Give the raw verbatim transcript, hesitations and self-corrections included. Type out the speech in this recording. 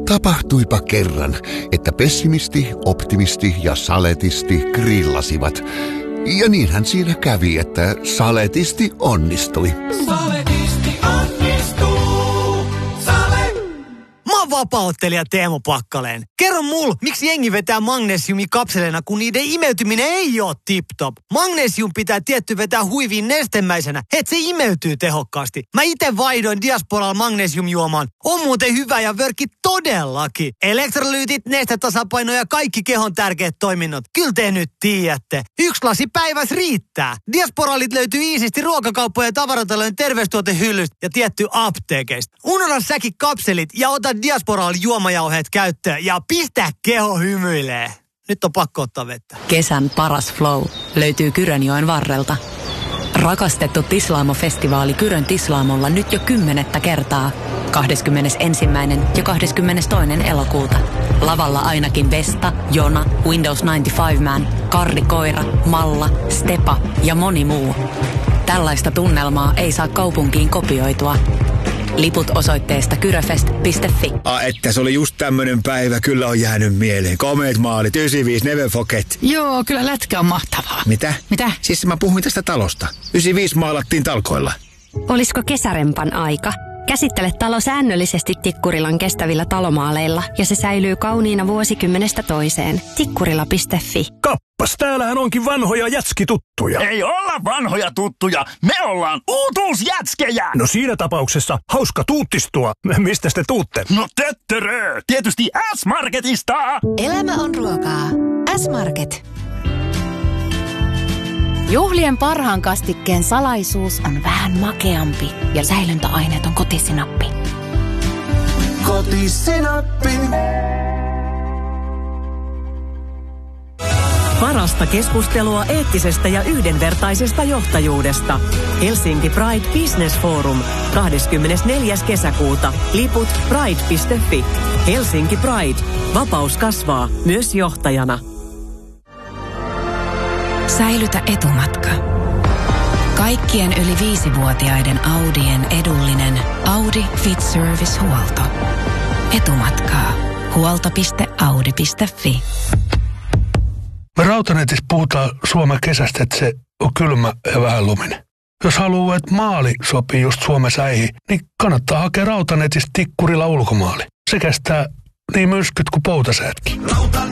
Tapahtuipa kerran, että pessimisti, optimisti ja saletisti grillasivat. Ja niinhän siinä kävi, että saletisti onnistui. Saletisti onnistuu. Sale. Mä oon vapaa-ottelija Teemu Pakkaleen. Kerro mul, miksi jengi vetää magnesiumikapseleina, kun niiden imeytyminen ei oo tip-top. Magnesium pitää tietty vetää huiviin nestemäisenä, et se imeytyy tehokkaasti. Mä ite vaihdoin Diasporalla magnesiumjuomaan. On muuten hyvä ja vörkki todellakin. Elektrolyytit, nestetasapaino ja kaikki kehon tärkeät toiminnot. Kyllä te nyt tiedätte. Yksi lasi päivässä riittää. Diasporalit löytyy iisisti ruokakauppojen ja tavaratalojen terveystuotehyllystä ja tietty apteekeista. Unohda säkin kapselit ja ota Diasporal juomajauheet käyttöön ja pistä keho hymyilee. Nyt on pakko ottaa vettä. Kesän paras flow löytyy Kyrönjoen varrelta. Rakastettu Tislaamo-festivaali Kyrön Tislaamolla nyt jo kymmenettä kertaa. kahdeskymmenesensimmäinen ja kahdeskymmenestoinen elokuuta. Lavalla ainakin Vesta, Jona, Windows yhdeksänkymmentäviisi Man, Karri Koira, Malla, Stepa ja moni muu. Tällaista tunnelmaa ei saa kaupunkiin kopioitua. Liput osoitteesta kyröfest piste fi. Ah, että se oli just tämmönen päivä, kyllä on jäänyt mieleen. Komeet maalit, yhdeksänkymmentäviisi, never forget. Joo, kyllä lätkä on mahtavaa. Mitä? Mitä? Siis mä puhuin tästä talosta. yhdeksänkymmentäviisi maalattiin talkoilla. Olisiko kesärempan aika? Käsittele talo säännöllisesti Tikkurilan kestävillä talomaaleilla ja se säilyy kauniina vuosikymmenestä toiseen. Tikkurila piste fi. Kappas, täällähän onkin vanhoja jätskituttuja. Ei olla vanhoja tuttuja, me ollaan uutuusjätskejä. No siinä tapauksessa hauska tuuttistua. Mistä te tuutte? No töttörö, tietysti S-Marketista. Elämä on ruokaa. S-Market. Juhlien parhaan kastikkeen salaisuus on vähän makeampi ja säilöntäaineet on kotisinappi. Kotisinappi. Parasta keskustelua eettisestä ja yhdenvertaisesta johtajuudesta. Helsinki Pride Business Forum. kahdeskymmenesneljäs kesäkuuta. Liput pride piste fi. Helsinki Pride. Vapaus kasvaa myös johtajana. Säilytä etumatka. Kaikkien yli viisivuotiaiden Audien edullinen Audi Fit Service-huolto. Etumatkaa. huolto piste audi piste fi. Me Rautanetissä puhutaan Suomen kesästä, että se on kylmä ja vähän luminen. Jos haluaa, että maali sopii just Suomen säihin, niin kannattaa hakea Rautanetista Tikkurila ulkomaali. Se kestää niin myrskyt kuin poutasäätkin.